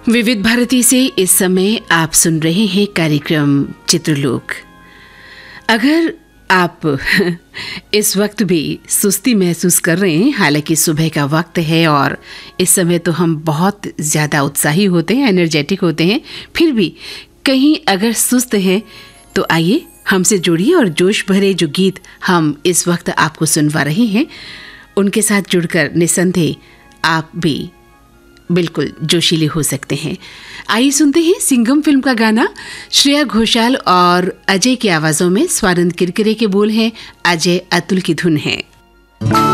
विविध भारती से इस समय आप सुन रहे हैं कार्यक्रम चित्रलोक। अगर आप इस वक्त भी सुस्ती महसूस कर रहे हैं, हालांकि सुबह का वक्त है और इस समय तो हम बहुत ज़्यादा उत्साही होते हैं, एनर्जेटिक होते हैं, फिर भी कहीं अगर सुस्त हैं तो आइए हमसे जुड़िए और जोश भरे जो गीत हम इस वक्त आपको सुनवा रहे हैं उनके साथ जुड़कर निसंदेह आप भी बिल्कुल जोशीले हो सकते हैं। आइए सुनते हैं सिंघम फिल्म का गाना। श्रेया घोषाल और अजय की आवाज़ों में, स्वानंद किरकिरे के बोल हैं, अजय अतुल की धुन है।